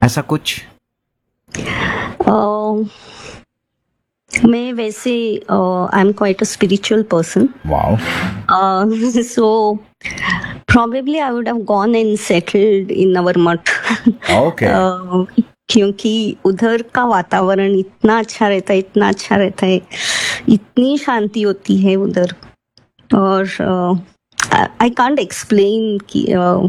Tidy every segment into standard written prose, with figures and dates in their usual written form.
ऐसा कुछ? मैं वैसे I am quite a spiritual person, wow. so probably I would have gone and settled in our mutt. Okay. क्योंकि उधर का वातावरण इतना अच्छा रहता है, इतना अच्छा रहता है, इतनी शांति होती है उधर, और आई कांट एक्सप्लेन कि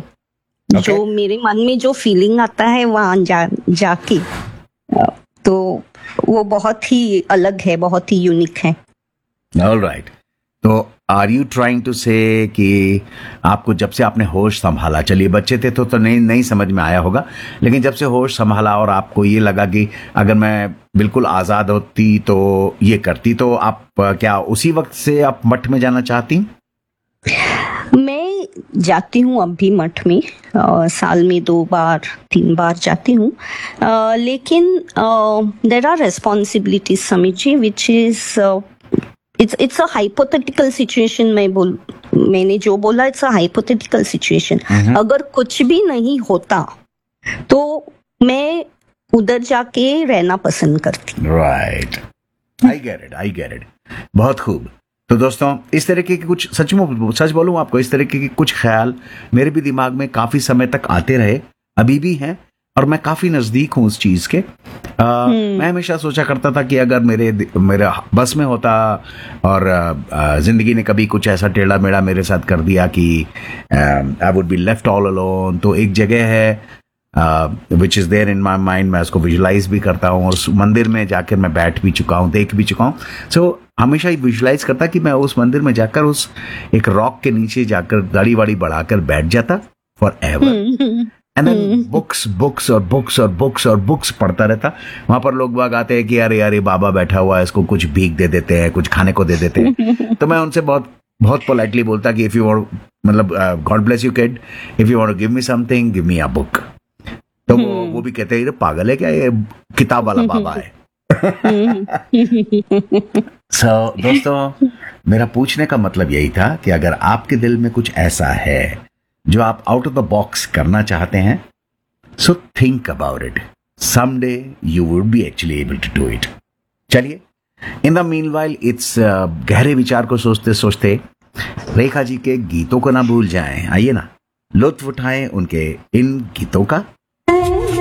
जो मेरे मन में जो फीलिंग आता है वहां जाके, तो वो बहुत ही अलग है, बहुत ही यूनिक है। ऑलराइट। तो आर यू ट्राइंग टू से कि आपको जब से आपने होश संभाला, चलिए बच्चे थे तो नहीं समझ में आया होगा, लेकिन जब से होश संभाला और आपको ये लगा कि अगर मैं बिल्कुल आजाद होती तो ये करती, तो आप क्या उसी वक्त से आप मठ में जाना चाहती? मैं जाती हूँ अब भी मठ में, साल में 2 बार 3 बार जाती हूँ, लेकिन there are responsibilities Sameer ji, which is it's a hypothetical situation. मैंने जो बोला, इट्स अ हाइपोथेटिकल सिचुएशन। अगर कुछ भी नहीं होता तो मैं उधर जाके रहना पसंद करती। Right, I get it. बहुत खूब। तो दोस्तों, इस तरीके के कुछ सच बोलूं आपको, इस तरीके के कुछ ख्याल मेरे भी दिमाग में काफी समय तक आते रहे, अभी भी हैं, और मैं काफी नजदीक हूं उस चीज के। मैं हमेशा सोचा करता था कि अगर मेरा बस में होता और जिंदगी ने कभी कुछ ऐसा टेढ़ा मेढ़ा मेरे साथ कर दिया कि I would be left all alone, तो एक जगह है which is there in my mind, मैं उसको विजुलाइज भी करता हूँ, और उस मंदिर में जाकर मैं बैठ भी चुका हूँ, देख भी चुका हूँ। सो हमेशा ही विजुलाइज करता कि मैं उस मंदिर में जाकर उस एक रॉक के नीचे जाकर दाढ़ी वाड़ी बढ़ाकर बैठ जाता for ever, and then books और बुक्स पढ़ता रहता। वहां पर लोग बाग आते हैं कि अरे बाबा बैठा हुआ है, इसको कुछ भीख दे देते हैं, कुछ खाने को दे देते हैं। तो मैं उनसे बहुत पोलाइटली बोलता कि इफ यू वांट, मतलब God bless you kid, if you want to give me something, give me a book. तो वो भी कहते हैं पागल है क्या, ये किताब वाला बाबा है। So, दोस्तों, मेरा पूछने का मतलब यही था कि अगर आपके दिल में कुछ ऐसा है जो आप आउट ऑफ द बॉक्स करना चाहते हैं, so think about it, someday you would be actually able to do it. चलिए, इन द मीनवाइल इट्स गहरे विचार को सोचते सोचते रेखा जी के गीतों को ना भूल जाएं। आइए ना, लुत्फ उठाएं उनके इन गीतों का।